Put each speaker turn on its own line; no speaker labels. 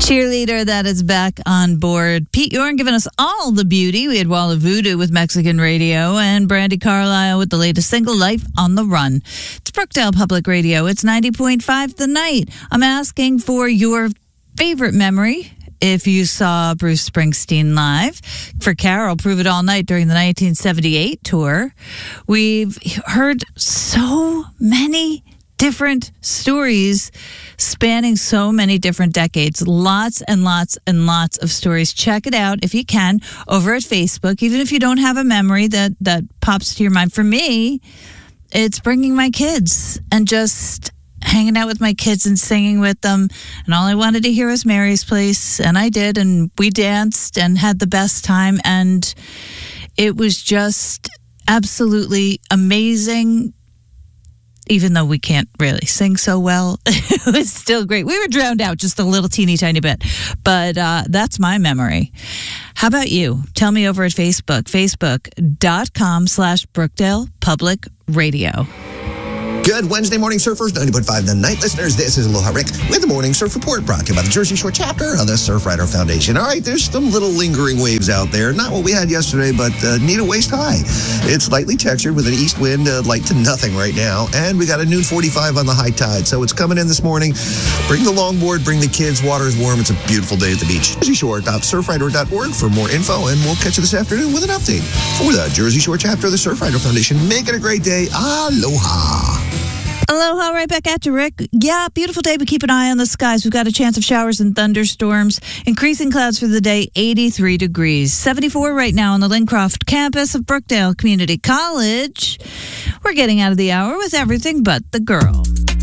Cheerleader that is back on board. Pete Yorn giving us all the beauty. We had Walla Voodoo with Mexican Radio and Brandy Carlisle with the latest single, Life on the Run. It's Brookdale Public Radio. It's 90.5 The Night. I'm asking for your favorite memory if you saw Bruce Springsteen live. For Carol, Prove It All Night during the 1978 tour. We've heard so many different stories spanning so many different decades. Lots and lots and lots of stories. Check it out if you can over at Facebook, even if you don't have a memory that pops to your mind. For me, it's bringing my kids and just hanging out with my kids and singing with them. And all I wanted to hear was Mary's Place. And I did. And we danced and had the best time. And it was just absolutely amazing. Even though we can't really sing so well, it was still great. We were drowned out just a little teeny tiny bit, but that's my memory. How about you? Tell me over at Facebook, facebook.com/Brookdale Public Radio.
Good Wednesday morning, surfers. 90.5 The Night listeners. This is Aloha Rick with the Morning Surf Report brought to you by the Jersey Shore chapter of the Surfrider Foundation. All right, there's some little lingering waves out there. Not what we had yesterday, but near waist high. It's lightly textured with an east wind, light to nothing right now. And we got a noon 45 on the high tide. So it's coming in this morning. Bring the longboard, bring the kids. Water is warm. It's a beautiful day at the beach. JerseyShore.surfrider.org for more info. And we'll catch you this afternoon with an update for the Jersey Shore chapter of the Surfrider Foundation. Make it a great day. Aloha.
Aloha, right back at you, Rick. Yeah, beautiful day, but keep an eye on the skies. We've got a chance of showers and thunderstorms. Increasing clouds for the day, 83 degrees. 74 right now on the Lincroft campus of Brookdale Community College. We're getting out of the hour with everything but the girl.